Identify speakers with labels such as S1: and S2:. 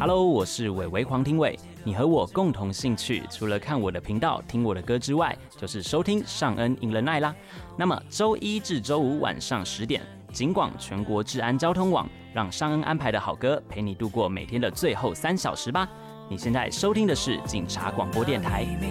S1: Hello， 我是伟伟黄庭伟。你和我共同兴趣，除了看我的频道、听我的歌之外，就是收听尚恩赢了奈啦。那么周一至周五晚上10点，警广全国治安交通网，让尚恩安排的好歌陪你度过每天的最后3小时吧。你现在收听的是警察广播电台。